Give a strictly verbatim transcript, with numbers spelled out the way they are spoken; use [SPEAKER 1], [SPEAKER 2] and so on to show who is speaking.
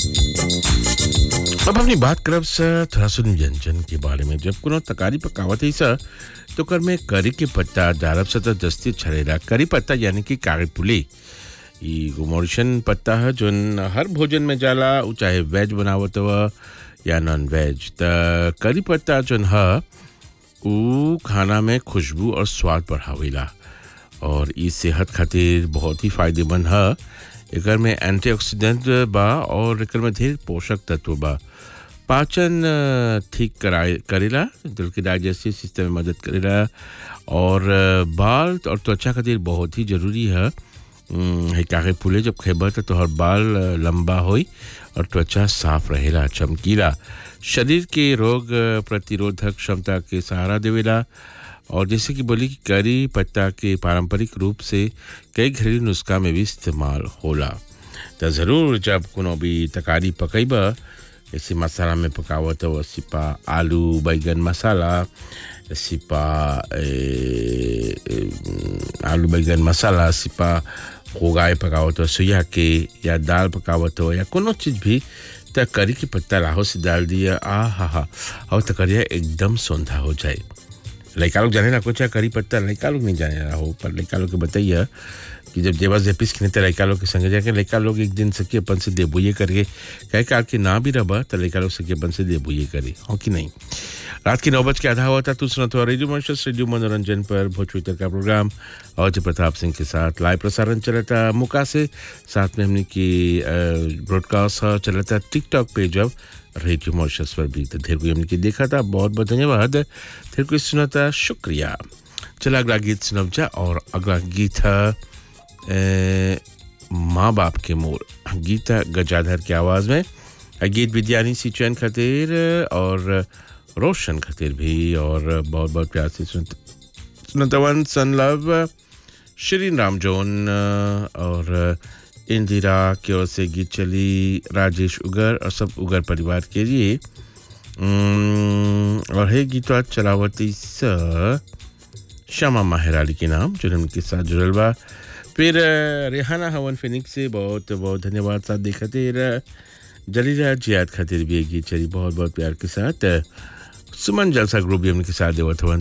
[SPEAKER 1] अब अपनी बात करब स थोड़ा सुन व्यंजन के बारे में। जब कोनो तकारी पकावत है स तो कर में करी के पत्ता डालब स त दस्ती छड़ेला। करी पत्ता यानी कि कागज पुली ई गुमोरिशन पत्ता है जोन हर भोजन में जाला, उ चाहे वेज बनावत हो या नॉन वेज। त करी पत्ता जोन है उ खाना में खुशबू और स्वाद बढ़ावेला और ई सेहत खातिर बहुत ही फायदेमंद है। एकर में एंटीऑक्सीडेंट बा और एकर में ढेर पोषक तत्व बा। पाचन ठीक कराए करेला, दिल के डाइजेस्टिव सिस्टम में मदद करेला और बाल और त्वचा खातिर बहुत ही जरूरी है। है कागे फूले जब खेबा तो तोहर बाल लंबा होई और त्वचा साफ रहेला, चमकीला। शरीर के रोग प्रतिरोधक क्षमता के सहारा देवेला। और जैसे कि बोली कि करी पत्ता के पारंपरिक रूप से कई घरेलू नुस्खा में भी इस्तेमाल होला। तो ज़रूर जब कोनो भी तकारी पकैबा ऐसे मसाला में पकावत हो, सिपा आलू बैगन मसाला, सिपा ए, ए, आलू बैगन मसाला, सिपा होगाए पकावत हो, सोया के या दाल पकावत हो या कोनो चीज़ भी त करी के पत्ता लाहो से डाल दिया, आ हा हा और तकरिया एकदम सौंधा हो जाए। लड़का लोग जाने ना कुछ करी पत्ता, लड़का लोग नहीं जाने रहा हो, पर लड़का लोग के बताइए कि जब जेबा से पिस खिने लड़का लोग के संगे जाके लड़का लोग एक दिन सके अपन से देबुए करके कहे काल के ना भी रबा तो लड़का लोग सके अपन से देबुए करे हो कि नहीं। रात की नौ बज के आधा हुआ था। तू सुना तो रेडियो मॉन्स्टर्स रेडियो मनोरंजन पर भोजपुरी तक का प्रोग्राम और प्रताप सिंह के साथ लाइव प्रसारण चला था मुका से। साथ में हमने की ब्रॉडकास्ट चला था टिकटॉक पे जब रेडियो मॉन्स्टर्स पर भी। तो ढेर कोई हमने की देखा था, बहुत बहुत धन्यवाद। ढेर कोई सुना था, शुक्रिया। चला अगला गीत सुनब जा और अगला गीत है माँ बाप के मोर, गीता गजाधर की आवाज़ में। गीत विद्यानी सी चैन खातिर और रोशन खातिर भी और बहुत बहुत प्यार से सुनतवन सन लव श्री राम जोन और इंदिरा की ओर से गीत चली राजेश उगर और सब उगर परिवार के लिए। और है गीत चलावती स श्यामा माहराली के नाम जो उनके साथ जुड़ल बा। फिर रेहाना हवन फिनिक्स से बहुत बहुत धन्यवाद साथ देखा तेरा। जलीला जियाद खातिर भी एक गीत चली बहुत बहुत प्यार के साथ। सुमन जलसा ग्रुप भी उनके साथ देवत हवन।